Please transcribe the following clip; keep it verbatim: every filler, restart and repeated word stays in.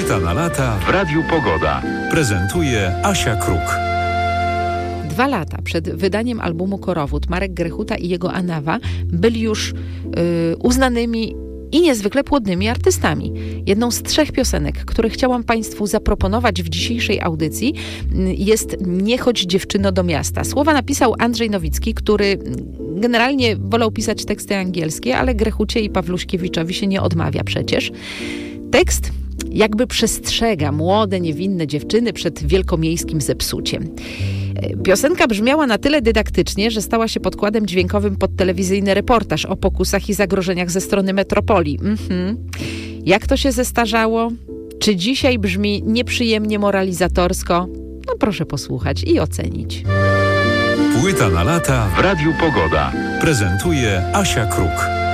Płyta na lata w Radiu Pogoda. Prezentuje Asia Kruk. Dwa lata przed wydaniem albumu Korowód Marek Grechuta i jego Anawa byli już yy, uznanymi i niezwykle płodnymi artystami. Jedną z trzech piosenek, które chciałam Państwu zaproponować w dzisiejszej audycji, jest Nie chodź dziewczyno do miasta. Słowa napisał Andrzej Nowicki, który generalnie wolał pisać teksty angielskie, ale Grechucie i Pawluśkiewiczowi się nie odmawia przecież. Tekst jakby przestrzega młode, niewinne dziewczyny przed wielkomiejskim zepsuciem. Piosenka brzmiała na tyle dydaktycznie, że stała się podkładem dźwiękowym pod telewizyjny reportaż o pokusach i zagrożeniach ze strony metropolii. Mhm. Jak to się zestarzało? Czy dzisiaj brzmi nieprzyjemnie moralizatorsko? No proszę posłuchać i ocenić. Płyta na lata w Radiu Pogoda. Prezentuje Asia Kruk.